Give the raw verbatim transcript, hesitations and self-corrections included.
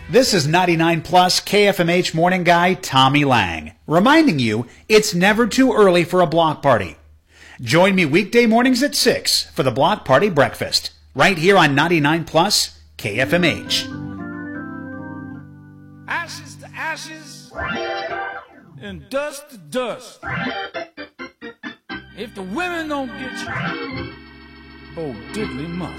This is ninety-nine plus K F M H morning guy Tommy Lang, reminding you it's never too early for a block party. Join me weekday mornings at six for the Block Party Breakfast, right here on ninety-nine plus K F M H. Ashes to ashes and dust to dust. If the women don't get you, oh diddly must.